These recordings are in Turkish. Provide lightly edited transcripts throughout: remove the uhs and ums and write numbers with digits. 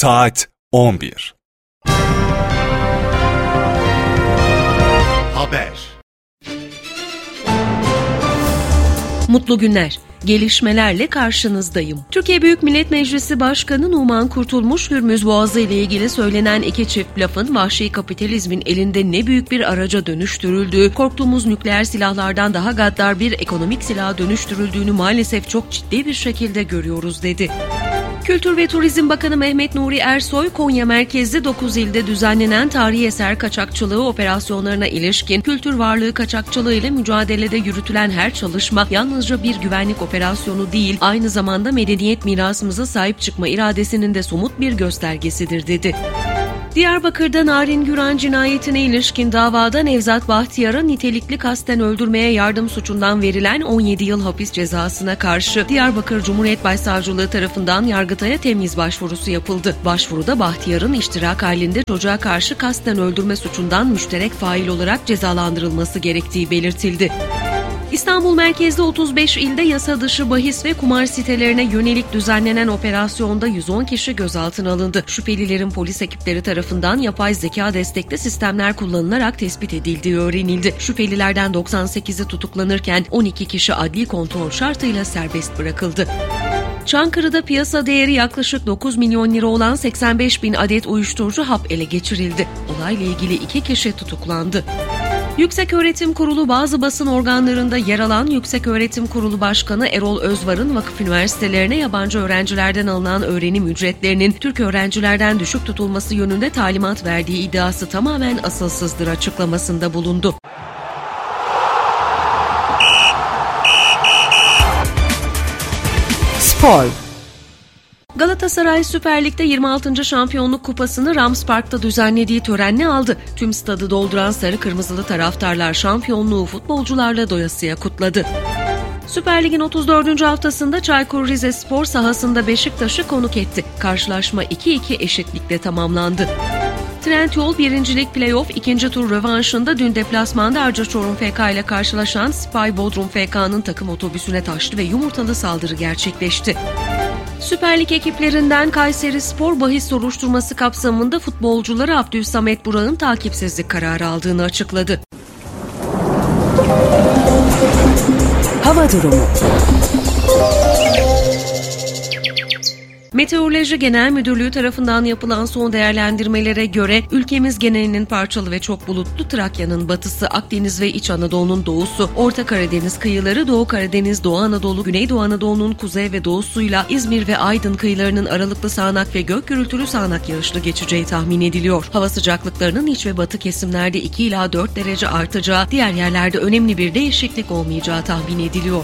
Saat 11. Haber. Mutlu günler. Gelişmelerle karşınızdayım. Türkiye Büyük Millet Meclisi Başkanı Numan Kurtulmuş, Hürmüz Boğazı ile ilgili söylenen iki çift lafın vahşi kapitalizmin elinde ne büyük bir araca dönüştürüldüğü, korktuğumuz nükleer silahlardan daha gaddar bir ekonomik silaha dönüştürüldüğünü maalesef çok ciddi bir şekilde görüyoruz dedi. Kültür ve Turizm Bakanı Mehmet Nuri Ersoy, Konya merkezli 9 ilde düzenlenen tarihi eser kaçakçılığı operasyonlarına ilişkin kültür varlığı kaçakçılığı ile mücadelede yürütülen her çalışma yalnızca bir güvenlik operasyonu değil, aynı zamanda medeniyet mirasımıza sahip çıkma iradesinin de somut bir göstergesidir dedi. Diyarbakır'da Narin Güran cinayetine ilişkin davada Nevzat Bahtiyar'a nitelikli kasten öldürmeye yardım suçundan verilen 17 yıl hapis cezasına karşı Diyarbakır Cumhuriyet Başsavcılığı tarafından Yargıtay'a temyiz başvurusu yapıldı. Başvuruda Bahtiyar'ın iştirak halinde çocuğa karşı kasten öldürme suçundan müşterek fail olarak cezalandırılması gerektiği belirtildi. İstanbul merkezli 35 ilde yasa dışı bahis ve kumar sitelerine yönelik düzenlenen operasyonda 110 kişi gözaltına alındı. Şüphelilerin polis ekipleri tarafından yapay zeka destekli sistemler kullanılarak tespit edildiği öğrenildi. Şüphelilerden 98'i tutuklanırken 12 kişi adli kontrol şartıyla serbest bırakıldı. Çankırı'da piyasa değeri yaklaşık 9 milyon lira olan 85 bin adet uyuşturucu hap ele geçirildi. Olayla ilgili 2 kişi tutuklandı. Yükseköğretim Kurulu bazı basın organlarında yer alan Yükseköğretim Kurulu Başkanı Erol Özvar'ın vakıf üniversitelerine yabancı öğrencilerden alınan öğrenim ücretlerinin Türk öğrencilerden düşük tutulması yönünde talimat verdiği iddiası tamamen asılsızdır açıklamasında bulundu. Spor. Galatasaray Süper Lig'de 26. Şampiyonluk Kupası'nı Rams Park'ta düzenlediği törenle aldı. Tüm stadı dolduran sarı kırmızılı taraftarlar şampiyonluğu futbolcularla doyasıya kutladı. Süper Lig'in 34. haftasında Çaykur Rizespor sahasında Beşiktaş'ı konuk etti. Karşılaşma 2-2 eşitlikle tamamlandı. Trendyol 1. Lig Playoff 2. tur rövanşında dün deplasmanda Arca Çorum FK ile karşılaşan Spy Bodrum FK'nın takım otobüsüne taştı ve yumurtalı saldırı gerçekleşti. Süper Lig ekiplerinden Kayserispor bahis soruşturması kapsamında futbolcuları Abdülsamet Burak'ın takipsizlik kararı aldığını açıkladı. Hava durumu. Meteoroloji Genel Müdürlüğü tarafından yapılan son değerlendirmelere göre ülkemiz genelinin parçalı ve çok bulutlu, Trakya'nın batısı, Akdeniz ve İç Anadolu'nun doğusu, Orta Karadeniz kıyıları, Doğu Karadeniz, Doğu Anadolu, Güneydoğu Anadolu'nun kuzey ve doğusuyla İzmir ve Aydın kıyılarının aralıklı sağanak ve gök gürültülü sağanak yağışlı geçeceği tahmin ediliyor. Hava sıcaklıklarının iç ve batı kesimlerde 2 ila 4 derece artacağı, diğer yerlerde önemli bir değişiklik olmayacağı tahmin ediliyor.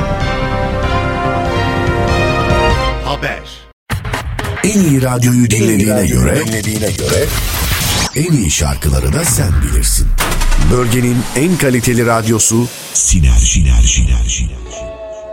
Haber. En iyi radyoyu dinlediğine göre en iyi şarkıları da sen bilirsin. Bölgenin en kaliteli radyosu Sinerji.